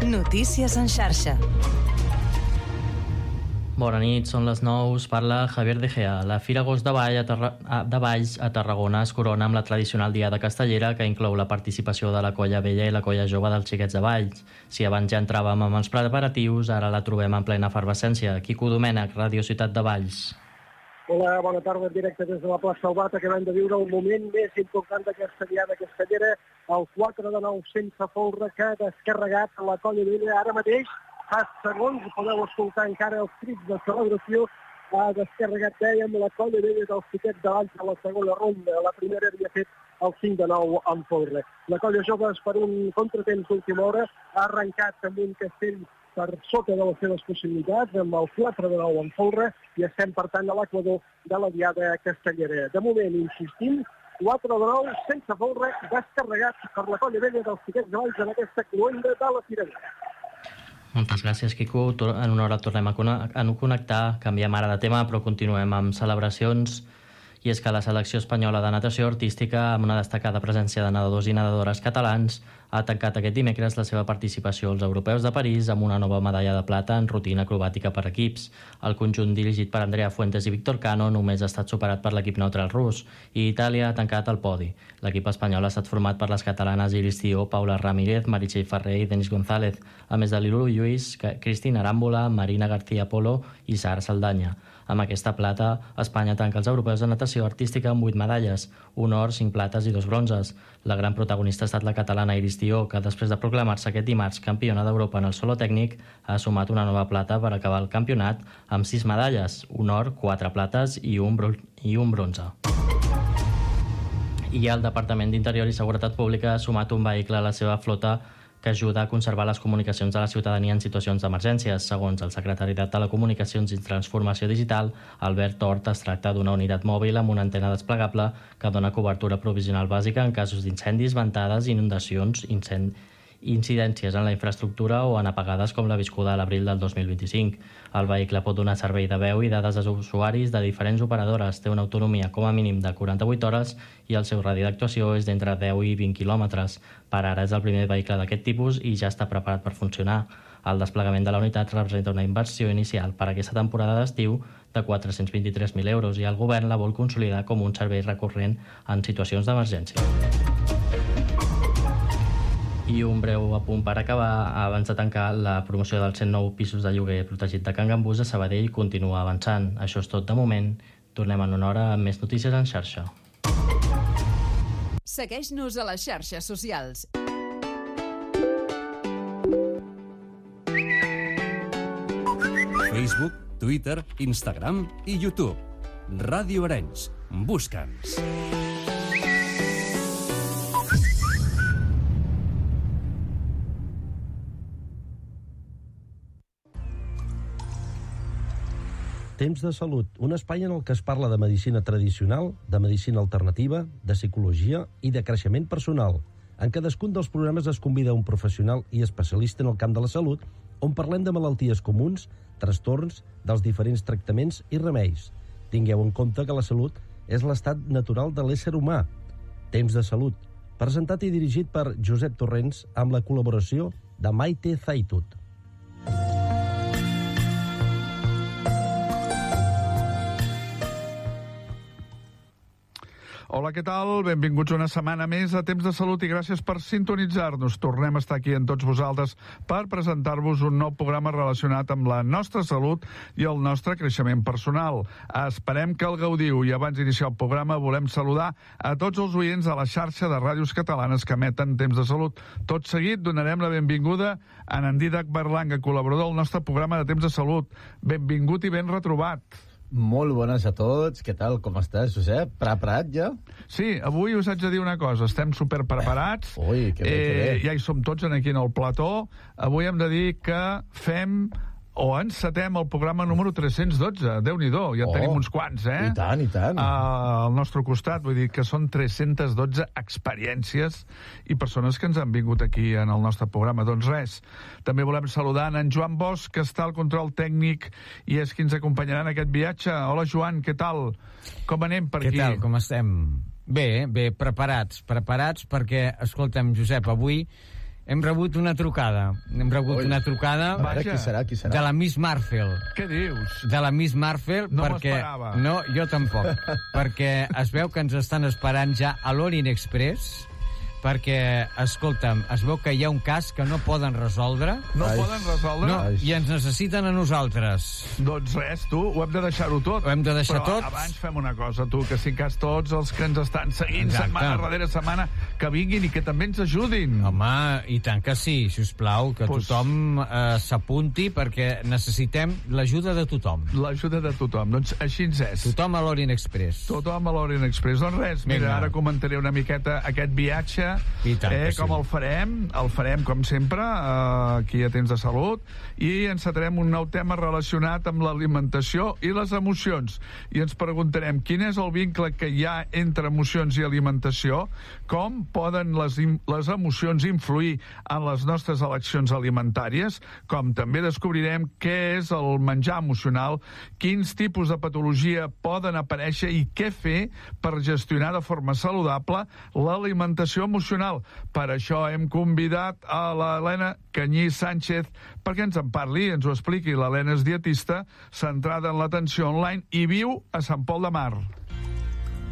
Notícies en xarxa. Bona nit, són les 9, us parla Javier De Gea. La Fira Agost de Valls a Tarragona es corona amb la tradicional Diada Castellera, que inclou la participació de la Colla Vella i la Colla Jove dels Xiquets de Valls. Si abans ja entràvem amb els preparatius, ara la trobem en plena efervescència. Quico Domènech, Ràdio Ciutat de Valls. Hola, bona tarda, en directe des de la plaça Albata, que vam de viure el moment més important d'aquesta Diada Castellera, el 4 de 9 sense folre, que ha descarregat la Colla Vella ara mateix. Fa segons, podeu escoltar encara els crits de celebració. Ha descarregat, dèiem, la Colla Vella dels Xiquets de Valls a la segona ronda. La primera havia fet el 5 de 9 amb folre. La Colla Joves, per un contratemps d'última hora, ha arrencat amb un castell per sota de les seves possibilitats, amb el 4 de 9 amb folre, i estem, per tant, a l'equador de la Diada Castellera. De moment, insistim, 4 de 9 sense folre, descarregat per la Colla Vella dels Xiquets de Valls en aquesta cloenda de la Fira. Moltes gràcies, Quico. En una hora tornem a connectar. Canviem ara de tema, però continuem amb celebracions. I és que la selecció espanyola de natació artística, amb una destacada presència de nedadors i nedadores catalans, ha tancat aquest dimecres la seva participació als Europeus de París amb una nova medalla de plata en rutina acrobàtica per equips. El conjunt dirigit per Andrea Fuentes i Víctor Cano només ha estat superat per l'equip neutral rus, i Itàlia ha tancat el podi. L'equip espanyol ha estat format per les catalanes Iris Tió, Paula Ramírez, Meritxell Ferrer i Denis González, a més de Lilu Lluís, Cristina Aràmbola, Marina García Polo i Sara Saldanya. Amb aquesta plata, Espanya tanca els europeus de natació artística amb 8 medalles, un or, 5 plates i 2 bronzes. La gran protagonista ha estat la catalana Iris Tió, que després de proclamar-se aquest dimarts campiona d'Europa en el solo tècnic, ha sumat una nova plata per acabar el campionat amb 6 medalles, un or, 4 plates i un bronze. I el Departament d'Interior i Seguretat Pública ha sumat un vehicle a la seva flota que ajuda a conservar les comunicacions de la ciutadania en situacions d'emergències. Segons el secretari de Telecomunicacions i Transformació Digital, Albert Tort, es tracta d'una unitat mòbil amb una antena desplegable que dona cobertura provisional bàsica en casos d'incendis, ventades, inundacions, incidències en la infraestructura o en apagades com la viscuda a l'abril del 2025. El vehicle pot donar servei de veu i dades als usuaris de diferents operadores, té una autonomia com a mínim de 48 hores i el seu radi d'actuació és d'entre 10 i 20 quilòmetres. Per ara és el primer vehicle d'aquest tipus i ja està preparat per funcionar. El desplegament de la unitat representa una inversió inicial per a aquesta temporada d'estiu de 423.000 euros i el govern la vol consolidar com un servei recurrent en situacions d'emergència. I un breu apunt per acabar. Abans de tancar, la promoció dels 109 pisos de lloguer protegit de Can Gambús a Sabadell continua avançant. Això és tot de moment. Tornem en una hora amb més notícies en xarxa. Segueix-nos a les xarxes socials. Facebook, Twitter, Instagram i YouTube. Ràdio Arenys. Busca'ns. Temps de salut, un espai en el que es parla de medicina tradicional, de medicina alternativa, de psicologia i de creixement personal. En cadascun dels programes es convida un professional i especialista en el camp de la salut, on parlem de malalties comuns, trastorns, dels diferents tractaments i remeis. Tingueu en compte que la salut és l'estat natural de l'ésser humà. Temps de salut, presentat i dirigit per Josep Torrents amb la col·laboració de Maite Zaitut. Hola, què tal? Benvinguts una setmana més a Temps de Salut i gràcies per sintonitzar-nos. Tornem a estar aquí amb tots vosaltres per presentar-vos un nou programa relacionat amb la nostra salut i el nostre creixement personal. Esperem que el gaudiu i abans d'iniciar el programa volem saludar a tots els oients de la xarxa de ràdios catalanes que emeten Temps de Salut. Tot seguit donarem la benvinguda a en Didac Berlanga, col·laborador del nostre programa de Temps de Salut. Benvingut i ben retrobat. Molt bones a tots. Què tal? Com estàs, Josep? Preparat ja? Sí, avui us haig de dir una cosa. Estem superpreparats. Ui, que bé, que bé. Ja hi som tots aquí en el plató. Avui hem de dir que fem o encetem el programa número 312. Déu-n'hi-do, ja tenim uns quants, I tant, i tant. Al nostre costat, vull dir que són 312 experiències i persones que ens han vingut aquí en el nostre programa. Doncs res, també volem saludar en Joan Bosch, que està al control tècnic i és qui ens acompanyarà en aquest viatge. Hola, Joan, què tal? Com anem per aquí? Què tal, com estem? Bé, preparats perquè, escolta'm, Josep, avui hem rebut una trucada. Vaja. Qui serà? De la Miss Marvel. Què dius? De la Miss Marvel, no perquè... m'esperava. No, jo tampoc. Perquè es veu que ens estan esperant ja a l'Orient Express, perquè, escolta'm, es veu que hi ha un cas que no poden resoldre. No poden resoldre? No, i ens necessiten a nosaltres. Doncs res, tu, ho hem de deixar-ho tot. Ho hem de deixar tot. Però abans fem una cosa, tu, que si cas tots els que ens estan seguint setmana darrere setmana, que vinguin i que també ens ajudin. Home, i tant que sí, sisplau, que tothom s'apunti, perquè necessitem l'ajuda de tothom. L'ajuda de tothom, doncs així ens és. Tothom a l'Orient Express. Tothom a l'Orient Express. Doncs res, mira, ara comentaré una miqueta aquest viatge. I tant que sí. Com el farem com sempre aquí a Temps de Salut, i encetarem un nou tema relacionat amb l'alimentació i les emocions, i ens preguntarem quin és el vincle que hi ha entre emocions i alimentació, com poden les emocions influir en les nostres eleccions alimentàries, com també descobrirem què és el menjar emocional, quins tipus de patologia poden aparèixer i què fer per gestionar de forma saludable l'alimentació emocional. Per això hem convidat a l'Helena Canyís Sánchez perquè ens en parli, ens ho expliqui. L'Helena és dietista, centrada en l'atenció online i viu a Sant Pol de Mar.